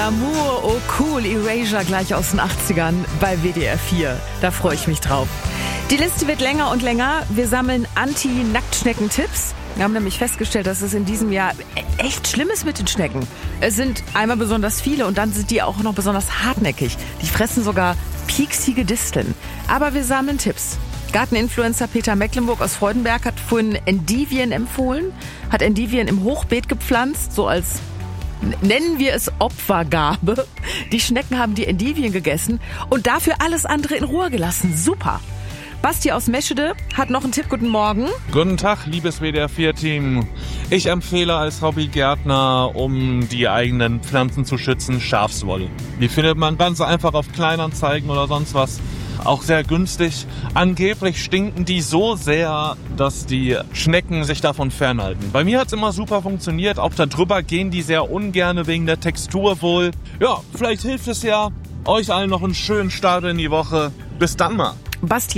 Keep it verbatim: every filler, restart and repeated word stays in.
Amour, oh cool, Erasure gleich aus den achtzigern bei W D R vier. Da freue ich mich drauf. Die Liste wird länger und länger. Wir sammeln Anti-Nacktschnecken-Tipps. Wir haben nämlich festgestellt, dass es in diesem Jahr echt schlimm ist mit den Schnecken. Es sind einmal besonders viele und dann sind die auch noch besonders hartnäckig. Die fressen sogar pieksige Disteln. Aber wir sammeln Tipps. Garteninfluencer Peter Mecklenburg aus Freudenberg hat vorhin Endivien empfohlen, hat Endivien im Hochbeet gepflanzt, so als, nennen wir es Opfergabe. Die Schnecken haben die Endivien gegessen und dafür alles andere in Ruhe gelassen. Super. Basti aus Meschede hat noch einen Tipp. Guten Morgen. Guten Tag, liebes W D R vier Team. Ich empfehle als Hobbygärtner, um die eigenen Pflanzen zu schützen, Schafswolle. Die findet man ganz einfach auf Kleinanzeigen oder sonst was. Auch sehr günstig. Angeblich stinken die so sehr, dass die Schnecken sich davon fernhalten. Bei mir hat's immer super funktioniert. Auch darüber gehen die sehr ungerne wegen der Textur wohl. Ja, vielleicht hilft es ja. Euch allen noch einen schönen Start in die Woche. Bis dann mal. Basti